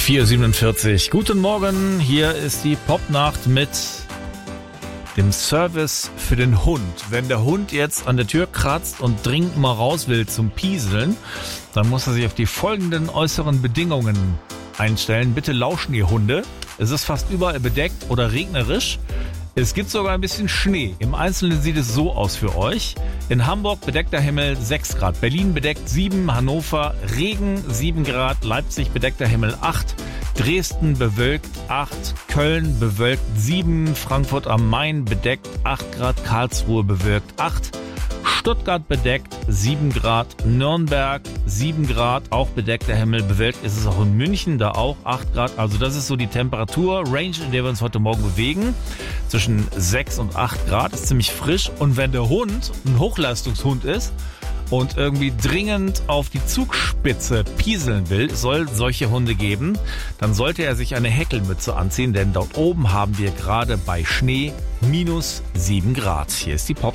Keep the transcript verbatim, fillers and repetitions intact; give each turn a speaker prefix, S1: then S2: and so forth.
S1: vier Uhr siebenundvierzig. Guten Morgen, hier ist die Popnacht mit dem Service für den Hund. Wenn der Hund jetzt an der Tür kratzt und dringend mal raus will zum Pieseln, dann muss er sich auf die folgenden äußeren Bedingungen einstellen. Bitte lauschen, ihr Hunde. Es ist fast überall bedeckt oder regnerisch. Es gibt sogar ein bisschen Schnee. Im Einzelnen sieht es so aus für euch. In Hamburg bedeckter Himmel sechs Grad, Berlin bedeckt sieben, Hannover Regen sieben Grad, Leipzig bedeckter Himmel acht, Dresden bewölkt acht, Köln bewölkt sieben, Frankfurt am Main bedeckt acht Grad, Karlsruhe bewölkt acht, Stuttgart bedeckt sieben Grad, Nürnberg sieben Grad, auch bedeckter Himmel, bewölkt ist es auch in München, da auch acht Grad. Also das ist so die Temperatur-Range, in der wir uns heute Morgen bewegen. Zwischen sechs und acht Grad, ist ziemlich frisch. Und wenn der Hund ein Hochleistungshund ist und irgendwie dringend auf die Zugspitze pieseln will, soll solche Hunde geben, dann sollte er sich eine Häkelmütze anziehen, denn dort oben haben wir gerade bei Schnee minus sieben Grad. Hier ist die Pop.